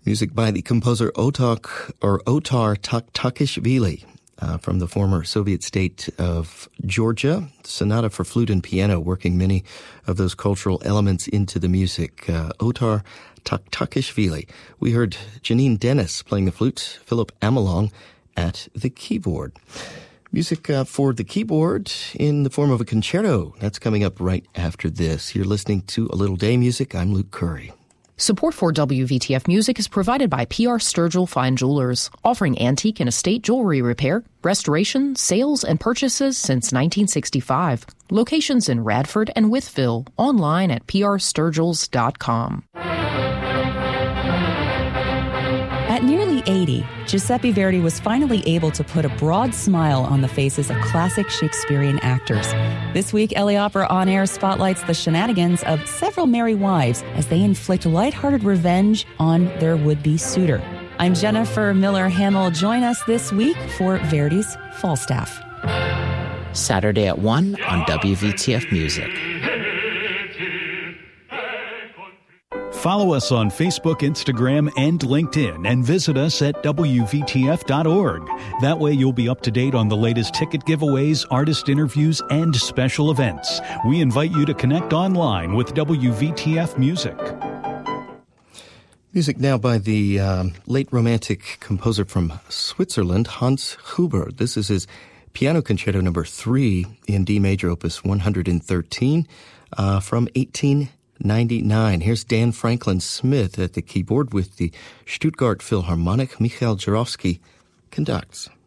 Music by the composer Otar Taktakishvili from the former Soviet state of Georgia. Sonata for flute and piano, working many of those cultural elements into the music. Otar Taktakishvili. We heard Janine Dennis playing the flute, Philip Amelong at the keyboard. Music for the keyboard in the form of a concerto. That's coming up right after this. You're listening to A Little Day Music. I'm Luke Curry. Support for WVTF Music is provided by P.R. Sturgill Fine Jewelers, offering antique and estate jewelry repair, restoration, sales, and purchases since 1965. Locations in Radford and Wytheville, online at prsturgills.com. At nearly 80, Giuseppe Verdi was finally able to put a broad smile on the faces of classic Shakespearean actors. This week, LA Opera On Air spotlights the shenanigans of several merry wives as they inflict lighthearted revenge on their would-be suitor. I'm Jennifer Miller-Hamill. Join us this week for Verdi's Falstaff. Saturday at 1 on WVTF Music. Follow us on Facebook, Instagram, and LinkedIn, and visit us at WVTF.org. That way you'll be up to date on the latest ticket giveaways, artist interviews, and special events. We invite you to connect online with WVTF Music. Music now by the late Romantic composer from Switzerland, Hans Huber. This is his Piano Concerto No. 3 in D major, opus 113, from 1899. Here's Dan Franklin Smith at the keyboard with the Stuttgart Philharmonic. Michael Jarowski conducts.